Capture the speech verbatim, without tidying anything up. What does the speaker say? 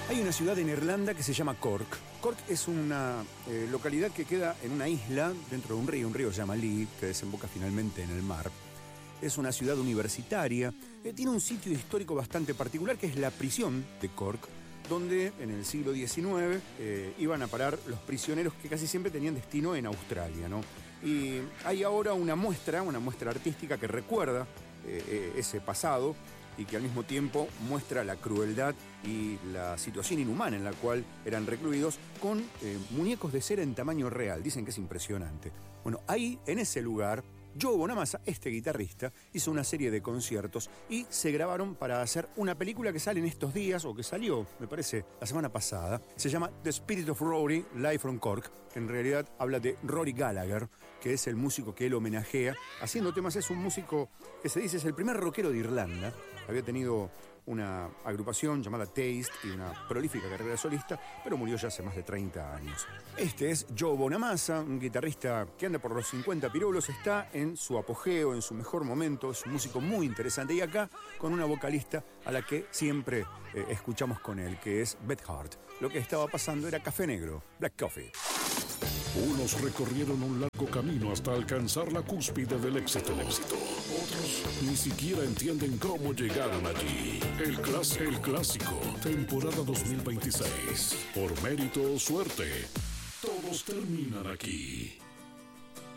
Hay una ciudad en Irlanda que se llama Cork. Cork es una eh, localidad que queda en una isla dentro de un río, un río que se llama Lee, que desemboca finalmente en el mar. Es una ciudad universitaria, eh, tiene un sitio histórico bastante particular que es la prisión de Cork, donde en el siglo diecinueve eh, iban a parar los prisioneros que casi siempre tenían destino en Australia, ¿no? Y hay ahora una muestra, una muestra artística que recuerda eh, eh, ese pasado y que al mismo tiempo muestra la crueldad y la situación inhumana en la cual eran recluidos con eh, muñecos de cera en tamaño real. Dicen que es impresionante. Bueno, ahí, en ese lugar, Joe Bonamassa, este guitarrista, hizo una serie de conciertos y se grabaron para hacer una película que sale en estos días, o que salió, me parece, la semana pasada. Se llama The Spirit of Rory, Live from Cork. En realidad habla de Rory Gallagher, que es el músico que él homenajea. Haciendo temas, es un músico que se dice es el primer rockero de Irlanda. Había tenido una agrupación llamada Taste y una prolífica carrera solista, pero murió ya hace más de treinta años. Este es Joe Bonamassa, un guitarrista que anda por los cincuenta pirulos, está en su apogeo, en su mejor momento, es un músico muy interesante, y acá con una vocalista a la que siempre eh, escuchamos con él, que es Beth Hart. Lo que estaba pasando era café negro, Black Coffee. Unos recorrieron un largo camino hasta alcanzar la cúspide del éxito. Otros ni siquiera entienden cómo llegaron allí. El, clas- el clásico, temporada dos mil veintiséis. Por mérito o suerte, todos terminan aquí.